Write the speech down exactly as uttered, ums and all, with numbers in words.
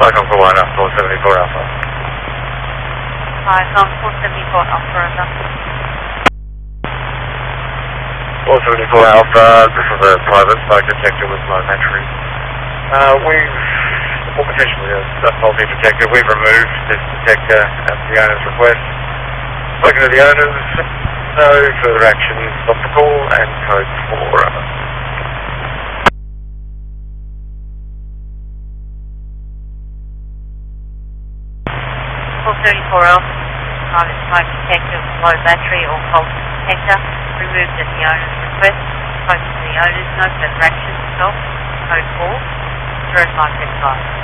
Cyclone for one, four seventy-four Alpha. Cyclone four seventy-four Alpha, over. four seventy-four Alpha, this is a private smoke detector with low battery. Uh, we've, or potentially a, a faulty detector, we've removed this detector at the owner's request. Spoken to the owners, no further action, stop the call and code four. four seventy-four Alpha, private smoke detector with low battery or faulty detector, removed at the owner's request. Spoken to the owners, no further action, stop, code four, zero five seven five.